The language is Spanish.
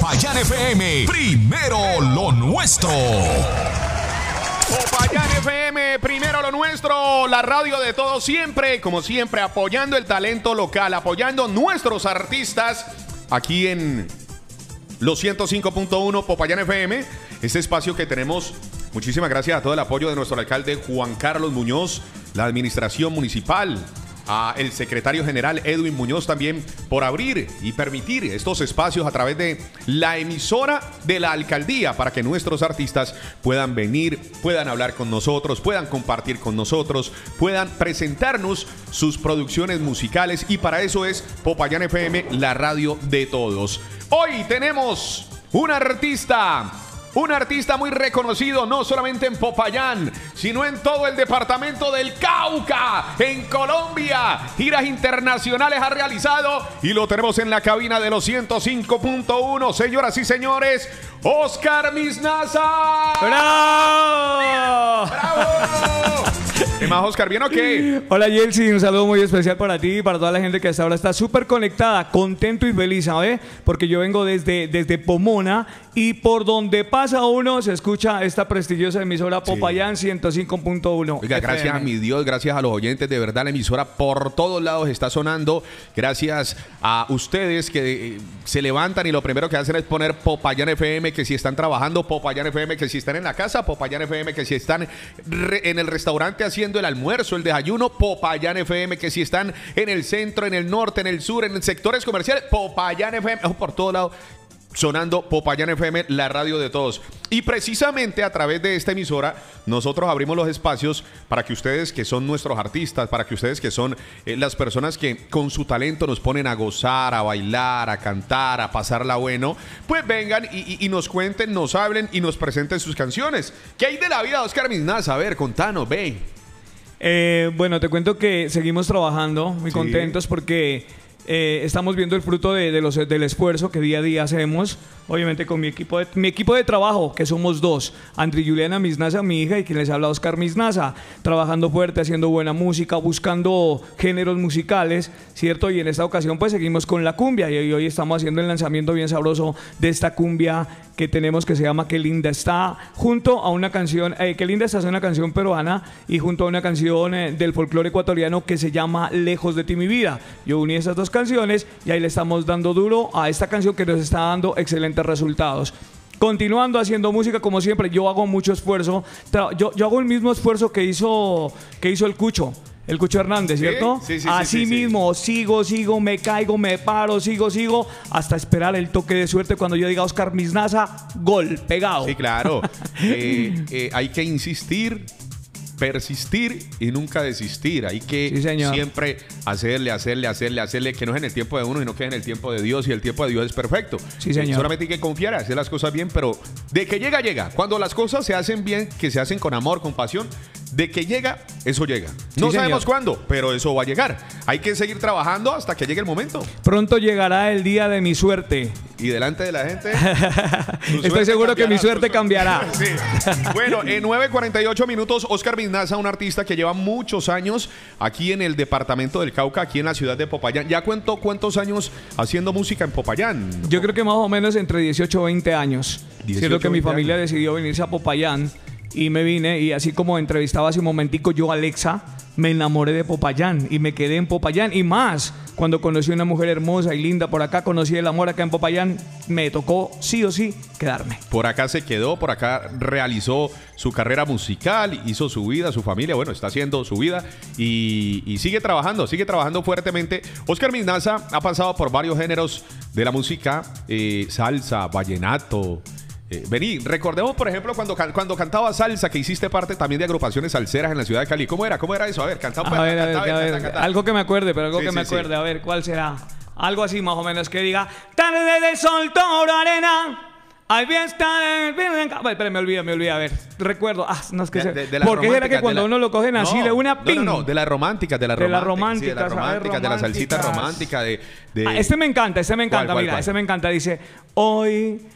Popayán FM, primero lo nuestro. Popayán FM, primero lo nuestro, la radio de todos siempre, como siempre, apoyando el talento local, apoyando nuestros artistas aquí en los 105.1 Popayán FM, este espacio que tenemos. Muchísimas gracias a todo el apoyo de nuestro alcalde Juan Carlos Muñoz, la administración municipal, a el secretario general Edwin Muñoz también por abrir y permitir estos espacios a través de la emisora de la alcaldía para que nuestros artistas puedan venir, puedan hablar con nosotros, puedan compartir con nosotros, puedan presentarnos sus producciones musicales, y para eso es Popayán FM, la radio de todos. Hoy tenemos un artista muy reconocido, no solamente en Popayán, sino en todo el departamento del Cauca, en Colombia. Giras internacionales ha realizado y lo tenemos en la cabina de los 105.1. Señoras y señores, Oscar Misnasa. ¡Bravo! ¡Bravo! ¿Qué más, Oscar? ¿Bien o qué? Hola, Yeltsin, un saludo muy especial para ti y para toda la gente que hasta ahora está súper conectada, contento y feliz, ¿sabes? Porque yo vengo desde Pomona y por donde pasa uno se escucha esta prestigiosa emisora Popayán 105.1. Oiga, gracias a mi Dios, gracias a los oyentes, de verdad la emisora por todos lados está sonando. Gracias a ustedes que se levantan y lo primero que hacen es poner Popayán FM, que si están trabajando, Popayán FM, que si están en la casa, Popayán FM, que si están en el restaurante haciendo el almuerzo, el desayuno, Popayán FM, que si están en el centro, en el norte, en el sur, en sectores comerciales, Popayán FM, por todo lado sonando Popayán FM, la radio de todos. Y precisamente a través de esta emisora nosotros abrimos los espacios para que ustedes, que son nuestros artistas, para que ustedes, que son las personas que con su talento nos ponen a gozar, a bailar, a cantar, a pasarla bueno, pues vengan y nos cuenten, nos hablen y nos presenten sus canciones. ¿Qué hay de la vida de Oscar Misnasa? A ver, contanos, ven. Bueno, te cuento que seguimos trabajando, muy contentos porque estamos viendo el fruto del esfuerzo que día a día hacemos. Obviamente con mi equipo de trabajo, que somos dos, Andri Juliana Misnasa, mi hija, y quien les habla, Oscar Misnasa, trabajando fuerte, haciendo buena música, buscando géneros musicales, ¿cierto? Y en esta ocasión pues seguimos con la cumbia, y hoy estamos haciendo el lanzamiento bien sabroso de esta cumbia que tenemos, que se llama Qué Linda Está, junto a una canción, Qué Linda Está es una canción peruana, y junto a una canción del folclore ecuatoriano que se llama Lejos de ti mi vida. Yo uní esas dos canciones y ahí le estamos dando duro a esta canción que nos está dando excelentes resultados. Continuando haciendo música como siempre, yo hago mucho esfuerzo, yo hago el mismo esfuerzo que hizo el Cucho Hernández, ¿cierto? Sí, Así mismo, sigo, me caigo, me paro, sigo, hasta esperar el toque de suerte cuando yo diga Oscar Misnasa, gol, pegado. Sí, claro. Hay que insistir, persistir y nunca desistir. Hay que siempre hacerle, que no es en el tiempo de uno, sino que es en el tiempo de Dios, y el tiempo de Dios es perfecto. Sí, señor. Solamente hay que confiar, hacer las cosas bien, pero de que llega. Cuando las cosas se hacen bien, que se hacen con amor, con pasión, de que llega, eso llega. No sabemos cuándo, pero eso va a llegar. Hay que seguir trabajando hasta que llegue el momento. Pronto llegará el día de mi suerte. Y delante de la gente estoy seguro que mi suerte cambiará. Sí. Bueno, en 9:48 minutos, Oscar Misnasa, un artista que lleva muchos años aquí en el departamento del Cauca, aquí en la ciudad de Popayán. ¿Ya cuántos años haciendo música en Popayán? Yo creo que más o menos entre 18 o 20 años. Siento que mi familia decidió venirse a Popayán y me vine, y así como entrevistaba hace un momentico yo a Alexa, me enamoré de Popayán y me quedé en Popayán, y más cuando conocí a una mujer hermosa y linda por acá, conocí el amor acá en Popayán, me tocó sí o sí quedarme. Por acá se quedó, por acá realizó su carrera musical, hizo su vida, su familia, bueno, está haciendo su vida y sigue trabajando fuertemente. Oscar Misnasa ha pasado por varios géneros de la música, salsa, vallenato. Vení, recordemos por ejemplo cuando cantaba salsa, que hiciste parte también de agrupaciones salseras en la ciudad de Cali. ¿Cómo era eso? A ver, cantaba. A ver, algo que me acuerde, pero algo que me acuerde. A ver, ¿cuál será? Algo así más o menos que diga: tarde de sol, toro, arena, hay fiesta de... Espera, me olvidé, a ver, recuerdo. No es que porque era que cuando uno lo cogen así de una ping. No, de la romántica, de la romántica, de la salsita romántica, Este me encanta, ¿Cuál? mira, este me encanta. Dice: hoy